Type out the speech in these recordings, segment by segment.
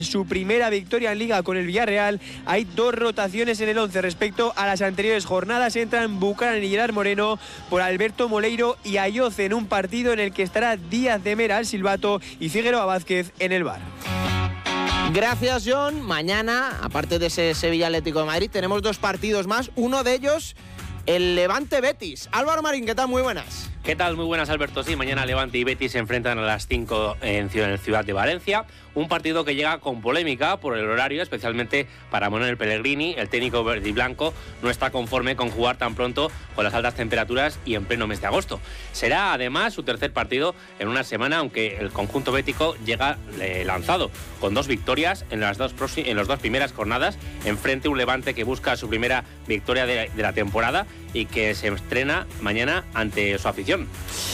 su primera victoria en Liga con el Villarreal. Hay 2 rotaciones en el 11 respecto a las anteriores jornadas. Entran Bucaran y Gerard Moreno por Alberto Moleiro y Ayoce en un partido en el que estará Díaz de Mera al silbato y Figueroa Vázquez en el VAR. Gracias, John. Mañana, aparte de ese Sevilla Atlético de Madrid, tenemos 2 partidos más. Uno de ellos, el Levante Betis. Álvaro Marín, ¿qué tal? Muy buenas. ¿Qué tal? Muy buenas, Alberto. Sí, mañana Levante y Betis se enfrentan a las 5 en Ciudad de Valencia. Un partido que llega con polémica por el horario, especialmente para Manuel Pellegrini. El técnico verde y blanco no está conforme con jugar tan pronto con las altas temperaturas y en pleno mes de agosto. Será además su tercer partido en una semana, aunque el conjunto bético llega lanzado con 2 victorias en las dos primeras jornadas, enfrente a un Levante que busca su primera victoria de la temporada y que se estrena mañana ante su afición.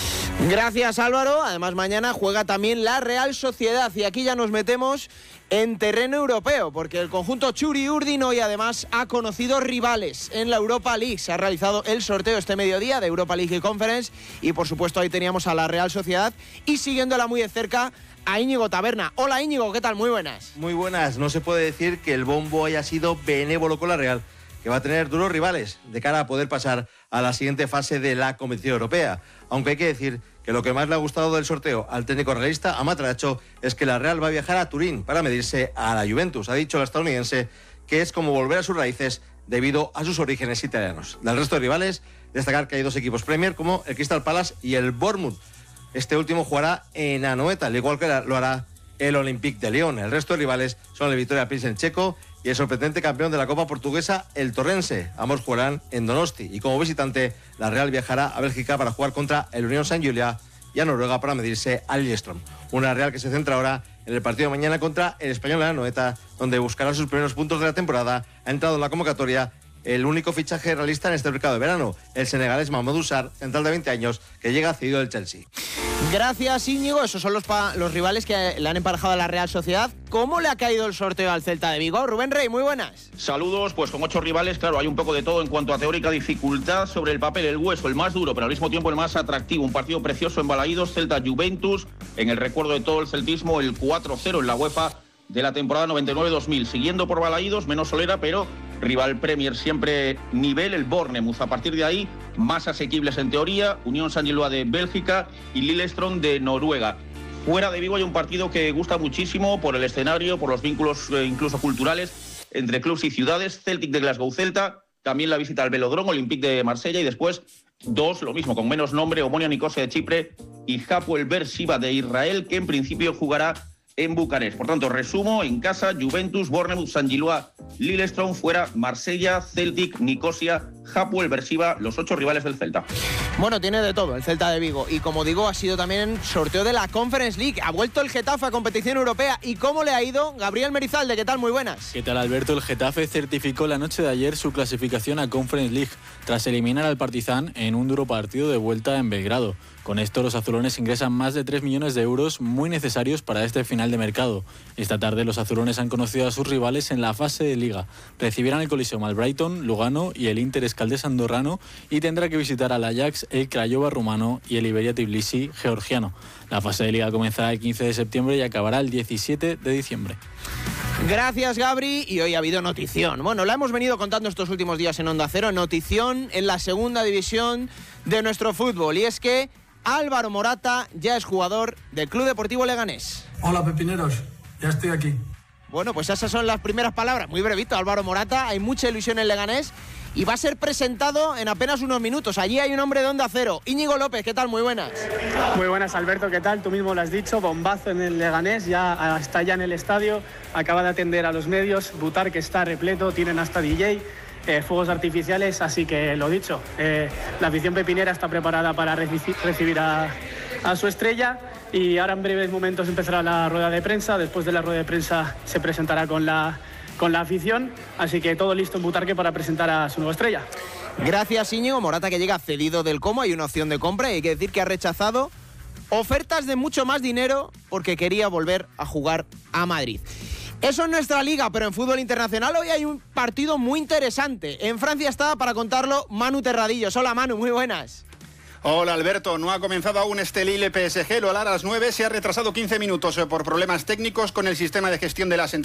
Gracias, Álvaro. Además, mañana juega también la Real Sociedad y aquí ya nos metemos en terreno europeo, porque el conjunto Txuri-Urdin hoy además ha conocido rivales en la Europa League. Se ha realizado el sorteo este mediodía de Europa League y Conference y por supuesto ahí teníamos a la Real Sociedad y siguiéndola muy de cerca a Íñigo Taberna. Hola Íñigo, ¿qué tal? Muy buenas. Muy buenas. No se puede decir que el bombo haya sido benévolo con la Real, que va a tener duros rivales de cara a poder pasar a la siguiente fase de la competición europea. Aunque hay que decir que lo que más le ha gustado del sorteo al técnico realista, a Matracho, es que la Real va a viajar a Turín para medirse a la Juventus. Ha dicho el estadounidense que es como volver a sus raíces debido a sus orígenes italianos. Del resto de rivales, destacar que hay 2 equipos Premier como el Crystal Palace y el Bournemouth. Este último jugará en Anoeta, al igual que lo hará el Olympique de Lyon. El resto de rivales son el Victoria Pilsen checo y el sorprendente campeón de la Copa Portuguesa, el Torrense. Ambos jugarán en Donosti y como visitante la Real viajará a Bélgica para jugar contra el Unión Saint-Gilloise y a Noruega para medirse al Lillestrøm. Una Real que se centra ahora en el partido de mañana contra el Español de la Anoeta, donde buscará sus primeros puntos de la temporada. Ha entrado en la convocatoria el único fichaje realista en este mercado de verano, el senegalés Mamadou Sarr, central de 20 años, que llega cedido del Chelsea. Gracias, Íñigo. Esos son los rivales que le han emparejado a la Real Sociedad. ¿Cómo le ha caído el sorteo al Celta de Vigo? Rubén Rey, muy buenas. Saludos, pues con 8 rivales, claro, hay un poco de todo en cuanto a teórica dificultad. Sobre el papel, el hueso, el más duro, pero al mismo tiempo el más atractivo. Un partido precioso en Balaídos, Celta-Juventus, en el recuerdo de todo el celtismo, el 4-0 en la UEFA de la temporada 99-2000. Siguiendo por Balaídos, menos solera, pero rival Premier, siempre nivel, el Bournemouth. A partir de ahí, más asequibles en teoría, Unión Saint-Gilloise de Bélgica y Lillestrøm de Noruega. Fuera de Vigo hay un partido que gusta muchísimo por el escenario, por los vínculos incluso culturales entre clubes y ciudades. Celtic de Glasgow Celta, también la visita al Velodrome, Olympique de Marsella y después 2, lo mismo, con menos nombre, Omonia Nicosia de Chipre y Hapoel Beersheva de Israel, que en principio jugará en Bucarest. Por tanto, resumo, en casa, Juventus, Bournemouth, Saint-Gilloise, Lillestrøm, fuera Marsella, Celtic, Nicosia, Hapoel Beersheva, los 8 rivales del Celta. Bueno, tiene de todo el Celta de Vigo y como digo, ha sido también sorteo de la Conference League. Ha vuelto el Getafe a competición europea. ¿Y cómo le ha ido? Gabriel Merizalde, ¿qué tal? Muy buenas. ¿Qué tal, Alberto? El Getafe certificó la noche de ayer su clasificación a Conference League tras eliminar al Partizan en un duro partido de vuelta en Belgrado. Con esto, los azulones ingresan más de 3 millones de euros muy necesarios para este final de mercado. Esta tarde, los azulones han conocido a sus rivales en la fase de Liga. Recibirán el Coliseum al Brighton, Lugano y el Inter Escaldés andorrano y tendrá que visitar al Ajax, el Craiova rumano y el Iberia Tbilisi georgiano. La fase de Liga comenzará el 15 de septiembre y acabará el 17 de diciembre. Gracias, Gabri. Y hoy ha habido notición. Bueno, la hemos venido contando estos últimos días en Onda Cero. Notición en la segunda división de nuestro fútbol. Y es que Álvaro Morata ya es jugador del Club Deportivo Leganés. Hola, pepineros. Ya estoy aquí. Bueno, pues esas son las primeras palabras. Muy brevito, Álvaro Morata. Hay mucha ilusión en Leganés y va a ser presentado en apenas unos minutos. Allí hay un hombre de Onda Cero. Íñigo López, ¿qué tal? Muy buenas. Muy buenas, Alberto, ¿qué tal? Tú mismo lo has dicho, bombazo en el Leganés, ya está ya en el estadio, acaba de atender a los medios, Butar que está repleto, tienen hasta DJ, fuegos artificiales, así que lo dicho, la afición pepinera está preparada para recibir a su estrella y ahora en breves momentos empezará la rueda de prensa. Después de la rueda de prensa se presentará con la afición, así que todo listo en Butarque para presentar a su nueva estrella. Gracias, Íñigo. Morata que llega cedido del Como, hay una opción de compra y hay que decir que ha rechazado ofertas de mucho más dinero porque quería volver a jugar a Madrid. Eso es nuestra liga, pero en fútbol internacional hoy hay un partido muy interesante. En Francia está para contarlo Manu Terradillos. Hola, Manu, muy buenas. Hola, Alberto. No ha comenzado aún este Lille PSG. Lo hará a las 9. Se ha retrasado 15 minutos por problemas técnicos con el sistema de gestión de las entradas.